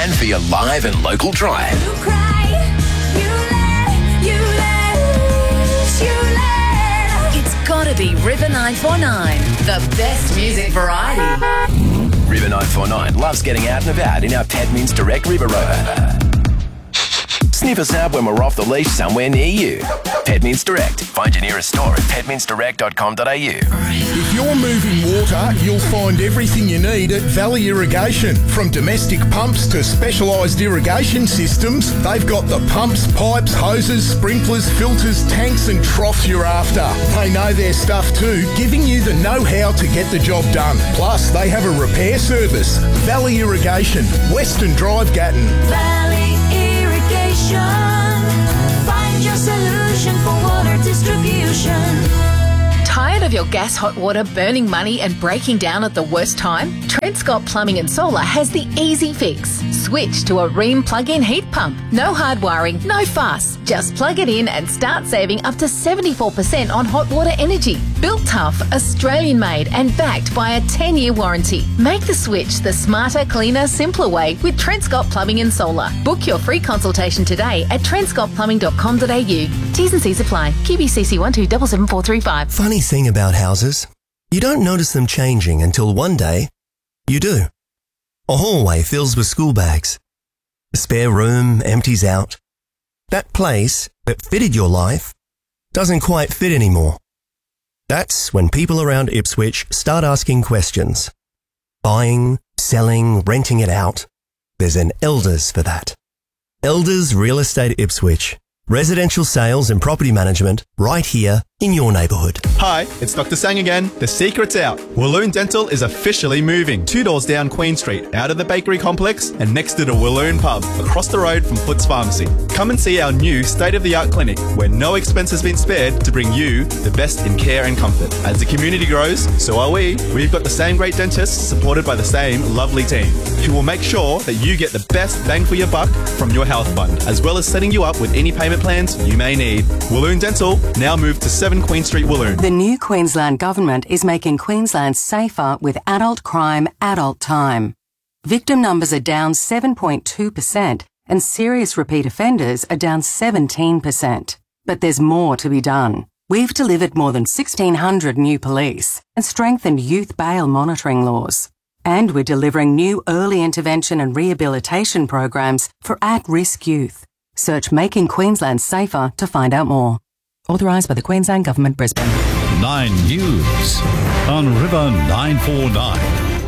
and for your live and local drive. You cry, you let. It's gotta be River 949, the best music variety. River 949 loves getting out and about in our Tedmins Direct River Rover. Sniff us out when we're off the leash somewhere near you. Tedmins Direct. Find your nearest store at tedminsdirect.com.au. If you're moving water, you'll find everything you need at Valley Irrigation. From domestic pumps to specialised irrigation systems, they've got the pumps, pipes, hoses, sprinklers, filters, tanks and troughs you're after. They know their stuff too, giving you the know-how to get the job done. Plus, they have a repair service. Valley Irrigation, Western Drive, Gatton. Valley Irrigation. Find your solution for water distribution. Tired of your gas hot water burning money and breaking down at the worst time? Trent Scott Plumbing and Solar has the easy fix. Switch to a Rheem plug-in heat pump. No hard wiring, no fuss. Just plug it in and start saving up to 74% on hot water energy. Built tough, Australian-made and backed by a 10-year warranty. Make the switch the smarter, cleaner, simpler way with Trent Scott Plumbing and Solar. Book your free consultation today at trentscottplumbing.com.au. T's and C's apply. QBCC 12777435. Funny thing about houses, you don't notice them changing until one day you do. A hallway fills with school bags. A spare room empties out. That place that fitted your life doesn't quite fit anymore. That's when people around Ipswich start asking questions. Buying, selling, renting it out. There's an Elders for that. Elders Real Estate Ipswich. Residential sales and property management right here in your neighbourhood. Hi, it's Dr. Sang again. The secret's out. Walloon Dental is officially moving 2 doors down Queen Street, out of the bakery complex and next to the Walloon pub, across the road from Foots Pharmacy. Come and see our new state-of-the-art clinic where no expense has been spared to bring you the best in care and comfort. As the community grows, so are we. We've got the same great dentists supported by the same lovely team who will make sure that you get the best bang for your buck from your health fund, as well as setting you up with any payment plans you may need. Walloon Dental, now moved to 7 Queen Street, Walloon. The new Queensland Government is making Queensland safer with adult crime, adult time. Victim numbers are down 7.2% and serious repeat offenders are down 17%. But there's more to be done. We've delivered more than 1,600 new police and strengthened youth bail monitoring laws. And we're delivering new early intervention and rehabilitation programs for at-risk youth. Search Making Queensland Safer to find out more. Authorised by the Queensland Government, Brisbane. 9 News on River 949.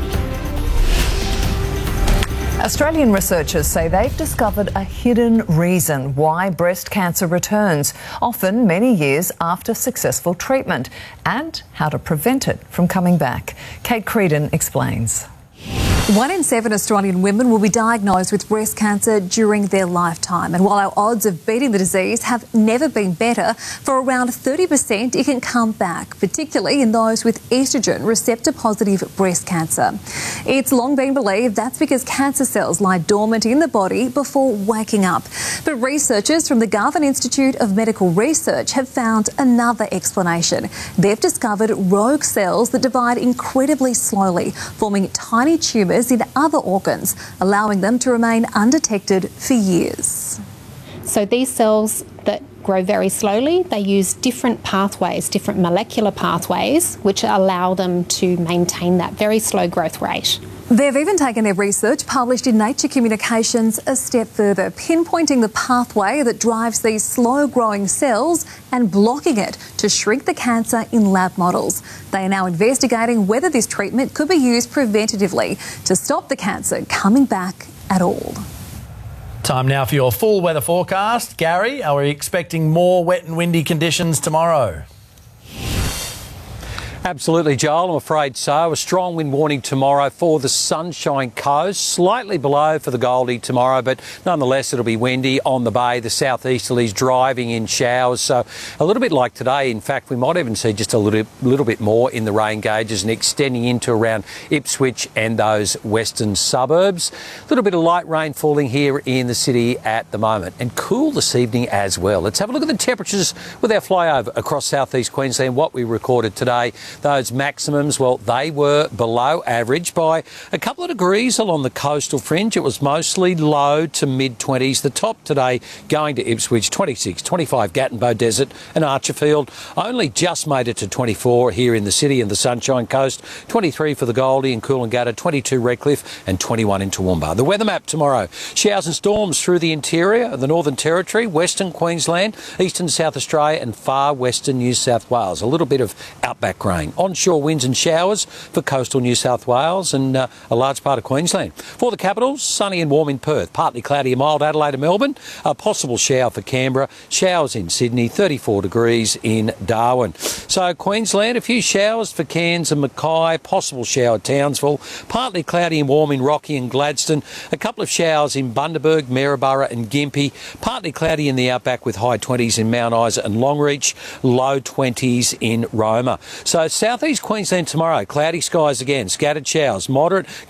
Australian researchers say they've discovered a hidden reason why breast cancer returns, often many years after successful treatment, and how to prevent it from coming back. Kate Creedon explains. 1 in 7 Australian women will be diagnosed with breast cancer during their lifetime. And while our odds of beating the disease have never been better, for around 30% it can come back, particularly in those with estrogen receptor-positive breast cancer. It's long been believed that's because cancer cells lie dormant in the body before waking up. But researchers from the Garvan Institute of Medical Research have found another explanation. They've discovered rogue cells that divide incredibly slowly, forming tiny tumours in other organs, allowing them to remain undetected for years. So these cells that grow very slowly, they use different pathways, different molecular pathways, which allow them to maintain that very slow growth rate. They've even taken their research published in Nature Communications a step further, pinpointing the pathway that drives these slow-growing cells and blocking it to shrink the cancer in lab models. They are now investigating whether this treatment could be used preventatively to stop the cancer coming back at all. Time now for your full weather forecast. Gary, are we expecting more wet and windy conditions tomorrow? Absolutely, Joel, I'm afraid so. A strong wind warning tomorrow for the Sunshine Coast, slightly below for the Goldie tomorrow, but nonetheless it'll be windy on the bay. The southeasterlies driving in showers, so a little bit like today. In fact, we might even see just a little bit more in the rain gauges and extending into around Ipswich and those western suburbs. A little bit of light rain falling here in the city at the moment, and cool this evening as well. Let's have a look at the temperatures with our flyover across southeast Queensland, what we recorded today. those maximums, well, they were below average by a couple of degrees along the coastal fringe. It was mostly low to mid-20s. The top today going to Ipswich, 26, 25 Gatton Bow Desert and Archerfield. Only just made it to 24 here in the city and the Sunshine Coast. 23 for the Goldie and Coolangatta, 22 Redcliffe and 21 in Toowoomba. The weather map tomorrow. Showers and storms through the interior of the Northern Territory, Western Queensland, Eastern South Australia and far western New South Wales. A little bit of outback rain. Onshore winds and showers for coastal New South Wales and a large part of Queensland. For the capitals, sunny and warm in Perth. Partly cloudy and mild Adelaide and Melbourne. A possible shower for Canberra. Showers in Sydney, 34 degrees in Darwin. So Queensland, a few showers for Cairns and Mackay. Possible shower at Townsville. Partly cloudy and warm in Rocky and Gladstone. A couple of showers in Bundaberg, Maryborough and Gympie. Partly cloudy in the outback with high 20s in Mount Isa and Longreach. Low 20s in Roma. So southeast Queensland tomorrow. Cloudy skies again. Scattered showers. Moderate